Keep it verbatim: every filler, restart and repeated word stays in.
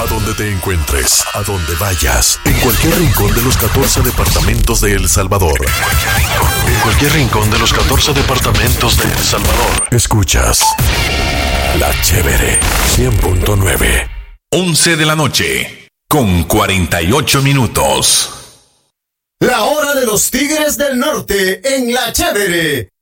A donde te encuentres, a donde vayas, en cualquier rincón de los catorce departamentos de El Salvador. En cualquier rincón. En cualquier rincón de los catorce departamentos de El Salvador. Escuchas La Chévere cien punto nueve. once de la noche, con cuarenta y ocho minutos. La hora de los Tigres del Norte en La Chévere.